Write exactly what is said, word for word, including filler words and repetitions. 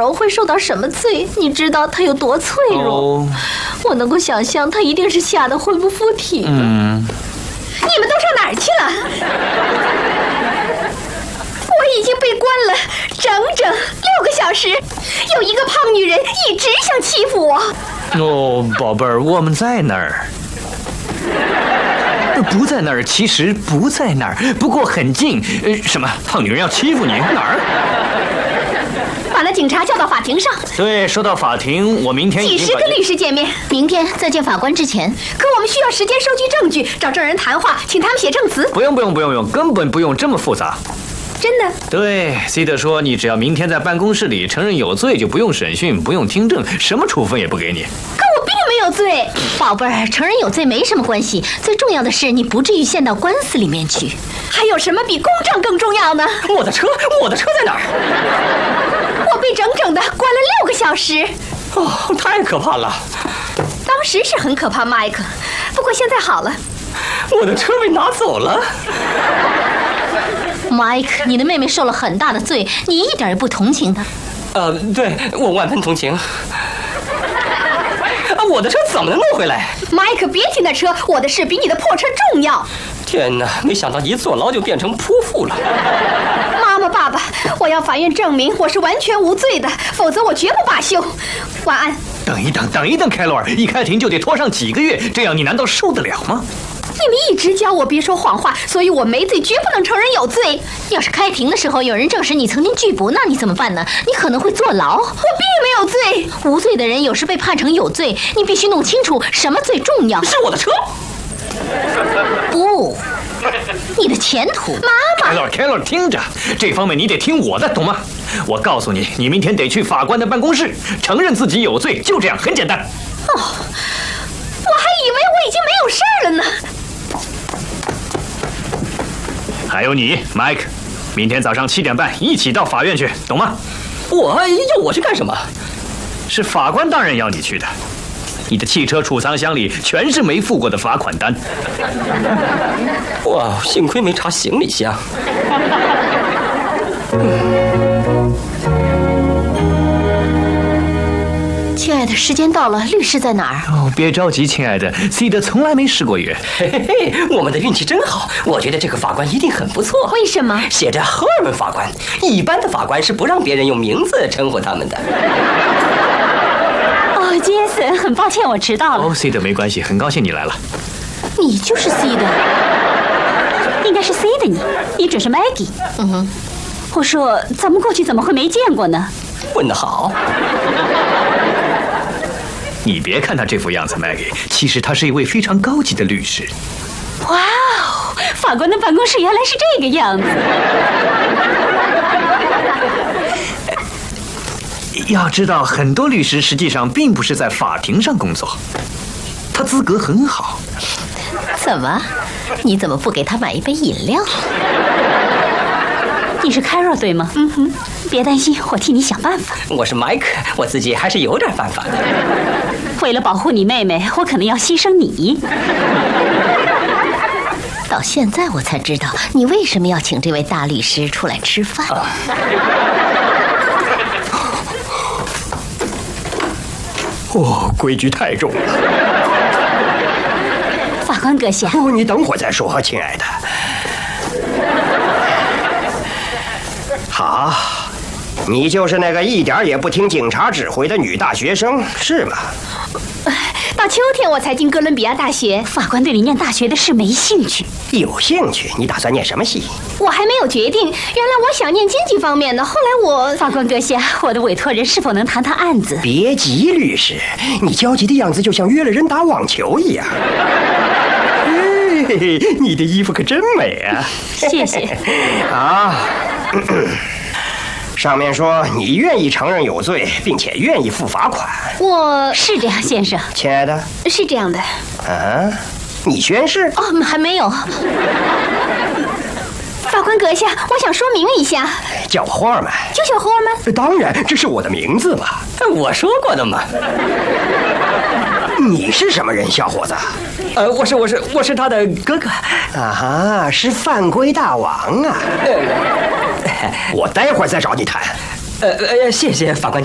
柔会受到什么罪？你知道他有多脆弱？哦、我能够想象他一定是吓得魂不附体的。 嗯， 你们都上哪儿去了？我已经被关了整整六个小时，有一个胖女人一直想欺负我。 哦，宝贝儿，我们在那儿。不在那儿，其实不在那儿，不过很近。呃，什么胖女人要欺负你？哪儿？ 把那警察叫到法庭上。 对，说到法庭，我明天几十个律师见面，明天在见法官之前。可我们需要时间收集证据，找证人谈话，请他们写证词。 不用不用不用用，根本不用这么复杂。 真的？ 对 ，C 德说，你只要明天在办公室里承认有罪，就不用审讯，不用听证，什么处分也不给你。 可我并没有罪，宝贝儿，承认有罪没什么关系，最重要的是你不至于陷到官司里面去。还有什么比公正更重要呢？ 我的车，我的车在哪儿？ 我被整整的关了六个小时。 哦，太可怕了。 当时是很可怕，麦克，不过现在好了。 我的车被拿走了。 Mike， 你的妹妹受了很大的罪，你一点也不同情她。 呃，对，我万分同情。啊，我的车怎么能弄回来 ？Mike， 别提那车，我的事比你的破车重要。 天哪，没想到一坐牢就变成泼妇了。 妈妈，爸爸，我要法院证明我是完全无罪的，否则我绝不罢休。晚安。 等一等，等一等，凯洛尔，一开庭就得拖上几个月，这样你难道受得了吗？ 你们一直教我别说谎话，所以我没罪，绝不能承认有罪。要是开庭的时候有人证实你曾经拒捕，那你怎么办呢？你可能会坐牢。我并没有罪。无罪的人有时被判成有罪，你必须弄清楚什么最重要。 是我的车。 不，你的前途。妈妈， 凯洛尔，凯洛尔，听着，这方面你得听我的，懂吗？我告诉你，你明天得去法官的办公室，承认自己有罪，就这样，很简单。 哦，我还以为我已经没有事儿了呢。 还有你 ，Mike， 明天早上七点半一起到法院去，懂吗？ 我要我去干什么？ 是法官大人要你去的。你的汽车储藏箱里全是没付过的罚款单。 哇，幸亏没查行李箱。 亲爱的，时间到了，律师在哪儿？ 哦，别着急，亲爱的 ，C 的从来没失过约。 嘿嘿嘿，我们的运气真好，我觉得这个法官一定很不错。 为什么？ 写着赫尔曼法官，一般的法官是不让别人用名字称呼他们的。 哦，杰森，很抱歉我迟到了。 哦 ，C 的没关系，很高兴你来了。 你就是 C 的， 应该是 C 的你，你准是 Maggie。 嗯哼， 我说咱们过去怎么会没见过呢？ 问得好。 你别看他这副样子 ，Maggie， 其实他是一位非常高级的律师。 哇哦，法官的办公室原来是这个样子。 要知道，很多律师实际上并不是在法庭上工作，他资格很好。 怎么？你怎么不给他买一杯饮料？ 你是 Carol 对吗？嗯哼，别担心，我替你想办法。 我是 Mike， 我自己还是有点办法的。 为了保护你妹妹，我可能要牺牲你。 到现在我才知道你为什么要请这位大律师出来吃饭。啊、 哦，规矩太重了。 法官阁下， 哦，你等会儿再说，亲爱的。好，你就是那个一点也不听警察指挥的女大学生，是吗？ 到秋天我才进哥伦比亚大学。 法官对你念大学的事没兴趣。 有兴趣？你打算念什么系？ 我还没有决定。原来我想念经济方面的，后来我…… 法官阁下，我的委托人是否能谈谈案子？ 别急，律师，你焦急的样子就像约了人打网球一样。嘿嘿，你的衣服可真美啊！ 谢谢。 啊。上面说你愿意承认有罪，并且愿意付罚款。 我是这样，先生。 亲爱的， 是这样的。 啊，你宣誓？ 哦，还没有。法官阁下，我想说明一下。 叫我霍尔曼。 就叫霍尔曼。 当然，这是我的名字嘛。 我说过的嘛。 你是什么人，小伙子？ 呃，我是我是我是他的哥哥。 啊哈，是犯规大王啊。呃我待会儿再找你谈。 呃呃，谢谢法官。